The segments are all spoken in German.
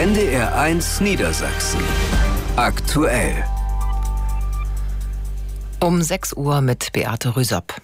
NDR1 Niedersachsen. Aktuell. Um 6 Uhr mit Beate Rüsop.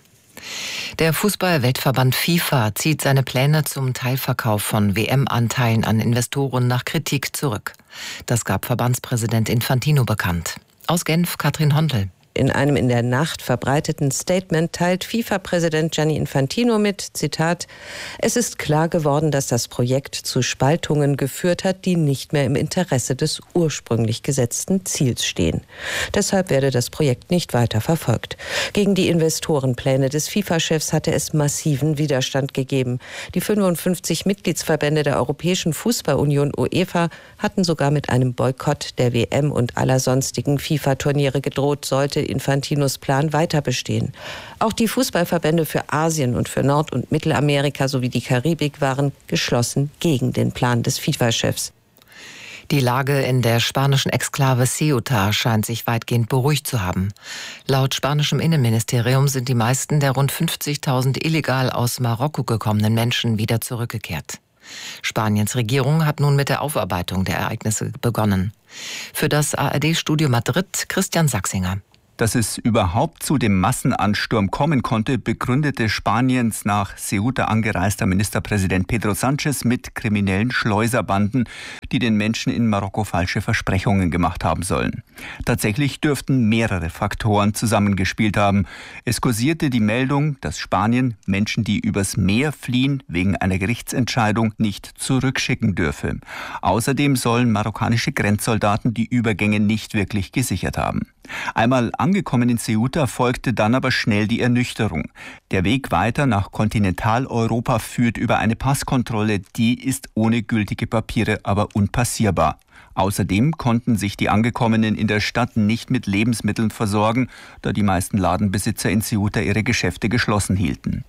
Der Fußball-Weltverband FIFA zieht seine Pläne zum Teilverkauf von WM-Anteilen an Investoren nach Kritik zurück. Das gab Verbandspräsident Infantino bekannt. Aus Genf, Katrin Hondel. In einem in der Nacht verbreiteten Statement teilt FIFA-Präsident Gianni Infantino mit, Zitat, es ist klar geworden, dass das Projekt zu Spaltungen geführt hat, die nicht mehr im Interesse des ursprünglich gesetzten Ziels stehen. Deshalb werde das Projekt nicht weiter verfolgt. Gegen die Investorenpläne des FIFA-Chefs hatte es massiven Widerstand gegeben. Die 55 Mitgliedsverbände der Europäischen Fußballunion UEFA hatten sogar mit einem Boykott der WM und aller sonstigen FIFA-Turniere gedroht, sollte Infantinos Plan weiter bestehen. Auch die Fußballverbände für Asien und für Nord- und Mittelamerika sowie die Karibik waren geschlossen gegen den Plan des FIFA-Chefs. Die Lage in der spanischen Exklave Ceuta scheint sich weitgehend beruhigt zu haben. Laut spanischem Innenministerium sind die meisten der rund 50.000 illegal aus Marokko gekommenen Menschen wieder zurückgekehrt. Spaniens Regierung hat nun mit der Aufarbeitung der Ereignisse begonnen. Für das ARD-Studio Madrid Christian Sachsinger. Dass es überhaupt zu dem Massenansturm kommen konnte, begründete Spaniens nach Ceuta angereister Ministerpräsident Pedro Sánchez mit kriminellen Schleuserbanden, die den Menschen in Marokko falsche Versprechungen gemacht haben sollen. Tatsächlich dürften mehrere Faktoren zusammengespielt haben. Es kursierte die Meldung, dass Spanien Menschen, die übers Meer fliehen, wegen einer Gerichtsentscheidung nicht zurückschicken dürfe. Außerdem sollen marokkanische Grenzsoldaten die Übergänge nicht wirklich gesichert haben. Einmal angekommen in Ceuta folgte dann aber schnell die Ernüchterung. Der Weg weiter nach Kontinentaleuropa führt über eine Passkontrolle, die ist ohne gültige Papiere aber unpassierbar. Außerdem konnten sich die Angekommenen in der Stadt nicht mit Lebensmitteln versorgen, da die meisten Ladenbesitzer in Ceuta ihre Geschäfte geschlossen hielten.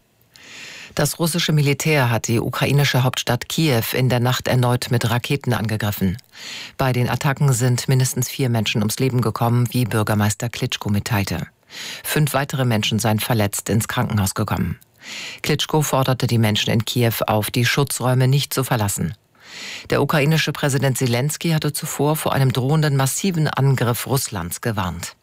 Das russische Militär hat die ukrainische Hauptstadt Kiew in der Nacht erneut mit Raketen angegriffen. Bei den Attacken sind mindestens 4 Menschen ums Leben gekommen, wie Bürgermeister Klitschko mitteilte. 5 weitere Menschen seien verletzt ins Krankenhaus gekommen. Klitschko forderte die Menschen in Kiew auf, die Schutzräume nicht zu verlassen. Der ukrainische Präsident Selenskyj hatte zuvor vor einem drohenden massiven Angriff Russlands gewarnt.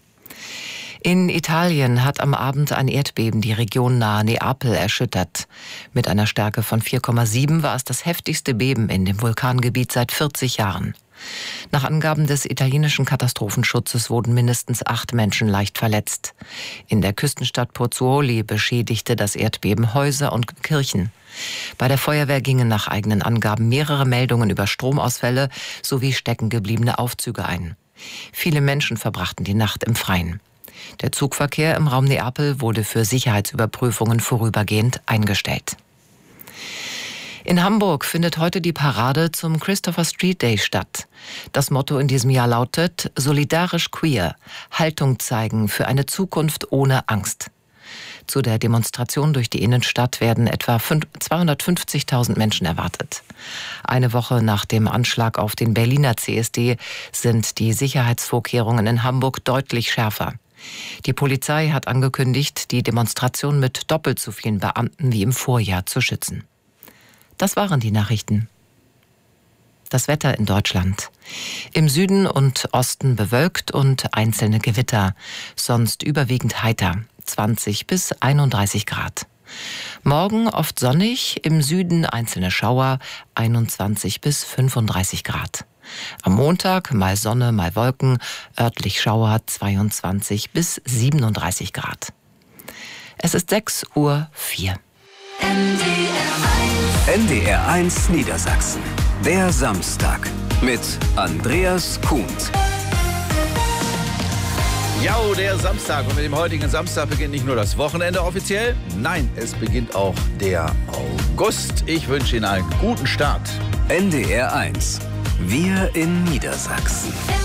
In Italien hat am Abend ein Erdbeben die Region nahe Neapel erschüttert. Mit einer Stärke von 4,7 war es das heftigste Beben in dem Vulkangebiet seit 40 Jahren. Nach Angaben des italienischen Katastrophenschutzes wurden mindestens 8 Menschen leicht verletzt. In der Küstenstadt Pozzuoli beschädigte das Erdbeben Häuser und Kirchen. Bei der Feuerwehr gingen nach eigenen Angaben mehrere Meldungen über Stromausfälle sowie steckengebliebene Aufzüge ein. Viele Menschen verbrachten die Nacht im Freien. Der Zugverkehr im Raum Neapel wurde für Sicherheitsüberprüfungen vorübergehend eingestellt. In Hamburg findet heute die Parade zum Christopher Street Day statt. Das Motto in diesem Jahr lautet Solidarisch queer, Haltung zeigen für eine Zukunft ohne Angst. Zu der Demonstration durch die Innenstadt werden etwa 250.000 Menschen erwartet. Eine Woche nach dem Anschlag auf den Berliner CSD sind die Sicherheitsvorkehrungen in Hamburg deutlich schärfer. Die Polizei hat angekündigt, die Demonstration mit doppelt so vielen Beamten wie im Vorjahr zu schützen. Das waren die Nachrichten. Das Wetter in Deutschland. Im Süden und Osten bewölkt und einzelne Gewitter. Sonst überwiegend heiter. 20 bis 31 Grad. Morgen oft sonnig, im Süden einzelne Schauer. 21 bis 35 Grad. Am Montag mal Sonne, mal Wolken, örtlich Schauer 22 bis 37 Grad. Es ist 6:04 Uhr. NDR1 Niedersachsen. Der Samstag mit Andreas Kuhns. Ja, der Samstag. Und mit dem heutigen Samstag beginnt nicht nur das Wochenende offiziell. Nein, es beginnt auch der August. Ich wünsche Ihnen einen guten Start. NDR1. Wir in Niedersachsen.